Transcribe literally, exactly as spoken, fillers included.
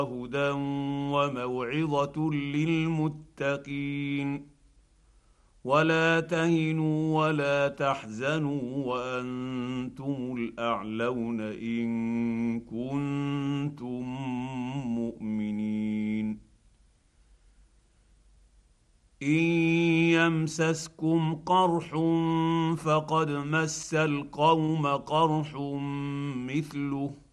هدى وموعظه للمتقين. ولا تهنوا ولا تحزنوا وانتم الاعلون ان كنتم مؤمنين. ان يمسسكم قرح فقد مس القوم قرح مثله